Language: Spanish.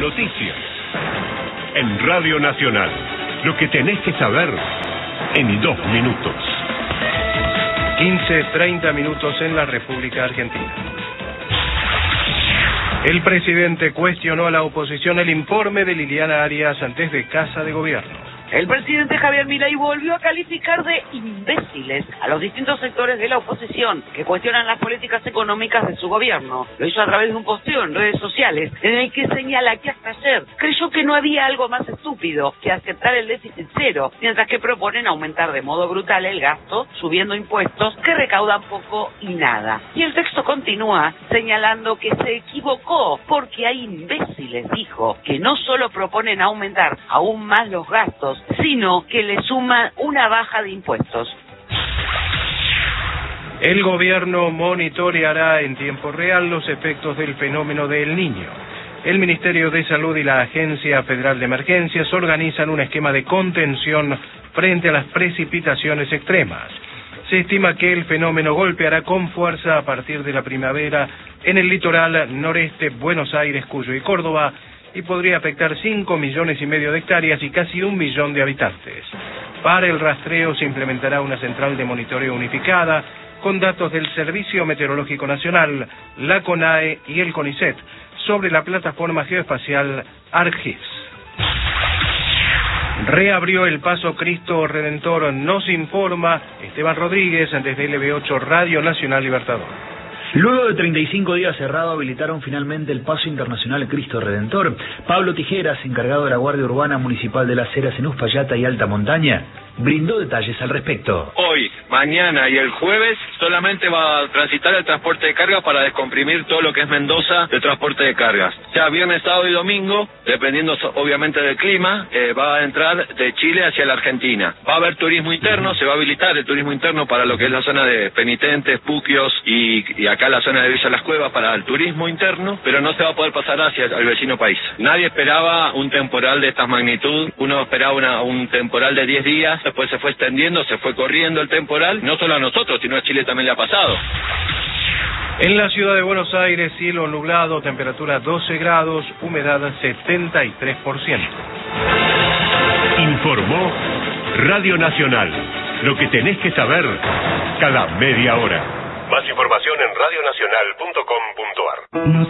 noticias. En Radio Nacional, lo que tenés que saber en 2 minutos. 15:30 minutos en la República Argentina. El presidente cuestionó a la oposición el informe de Liliana Arias antes de Casa de Gobierno. El presidente Javier Milei volvió a calificar de imbéciles a los distintos sectores de la oposición que cuestionan las políticas económicas de su gobierno. Lo hizo a través de un posteo en redes sociales en el que señala que hasta ayer creyó que no había algo más estúpido que aceptar el déficit cero, mientras que proponen aumentar de modo brutal el gasto, subiendo impuestos que recaudan poco y nada. Y el texto continúa señalando que se equivocó porque hay imbéciles, dijo, que no solo proponen aumentar aún más los gastos, sino que le suman una baja de impuestos. El gobierno monitoreará en tiempo real los efectos del fenómeno del Niño. El Ministerio de Salud y la Agencia Federal de Emergencias organizan un esquema de contención frente a las precipitaciones extremas. Se estima que el fenómeno golpeará con fuerza a partir de la primavera en el litoral noreste, Buenos Aires, Cuyo y Córdoba, y podría afectar 5,5 millones de hectáreas y casi 1 millón de habitantes. Para el rastreo se implementará una central de monitoreo unificada con datos del Servicio Meteorológico Nacional, la CONAE y el CONICET sobre la plataforma geoespacial ArcGIS. Reabrió el paso Cristo Redentor, nos informa Esteban Rodríguez desde LB8 Radio Nacional Libertador. Luego de 35 días cerrado, habilitaron finalmente el paso internacional Cristo Redentor. Pablo Tijeras, encargado de la Guardia Urbana Municipal de Las Heras en Uspallata y Alta Montaña, brindó detalles al respecto. Hoy, mañana y el jueves solamente va a transitar el transporte de carga para descomprimir todo lo que es Mendoza de transporte de cargas. Ya viernes, sábado y domingo, dependiendo obviamente del clima, va a entrar de Chile hacia la Argentina. Va a haber turismo interno, se va a habilitar el turismo interno para lo que es la zona de Penitentes, Puquios y acá la zona de Villa Las Cuevas para el turismo interno, pero no se va a poder pasar hacia el vecino país. Nadie esperaba un temporal de esta magnitud, uno esperaba un temporal de 10 días, después se fue extendiendo, se fue corriendo el temporal, no solo a nosotros, sino a Chile también le ha pasado. En la ciudad de Buenos Aires, cielo nublado, temperatura 12 grados, humedad 73%. Informó Radio Nacional, lo que tenés que saber cada media hora. Más información en radionacional.com.ar.